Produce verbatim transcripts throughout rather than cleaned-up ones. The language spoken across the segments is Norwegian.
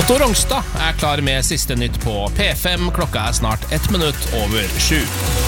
Otto Rongstad er klar med siste nytt på P fem. Klokka er snart ett minutt over sju.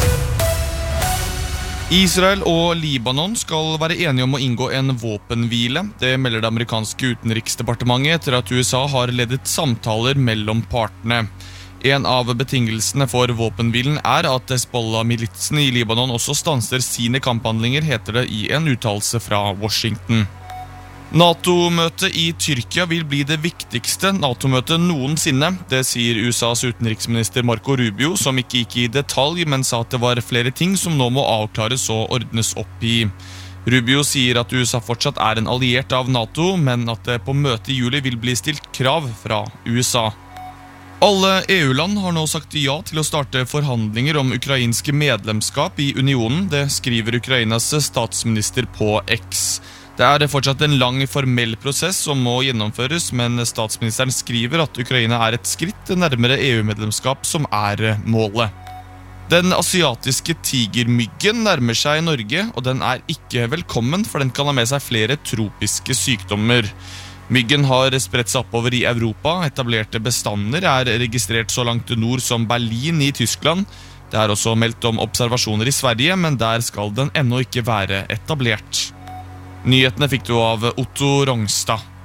Israel og Libanon skal være enige om å inngå en våpenhvile. Det melder det amerikanske utenriksdepartementet etter at U S A har ledet samtaler mellom partene. En av betingelsene for våpenhvilen er at Hezbollah-militsen i Libanon også stanser sine kamphandlinger, heter det i en uttalelse fra Washington. NATO-møtet i Tyrkia vil bli det viktigste NATO-møtet noensinne. Det sier U S A's utenriksminister Marco Rubio, som ikke gikk i detalj, men sa at det var flere ting som nå må avklares og ordnes opp i. Rubio sier at U S A fortsatt er en alliert av NATO, men at det på møtet i juli vil bli stilt krav fra U S A. Alle E U-land har nå sagt ja til å starte forhandlinger om ukrainske medlemskap i unionen. Det skriver Ukrainas statsminister på X. Det er fortsatt en lang formell prosess som må gjennomføres, men statsministeren skriver at Ukraina er et skritt nærmere E U-medlemskap som er målet. Den asiatiske tigermyggen nærmer seg Norge, og den er ikke velkommen, for den kan ha med seg flere tropiske sykdommer. Myggen har spredt seg oppover i Europa. Etablerte bestander er registrert så langt nord som Berlin i Tyskland. Det er også meldt om observasjoner i Sverige, men der skal den ennå ikke være etablert. Nyhetene fikk du av Otto Rongstad.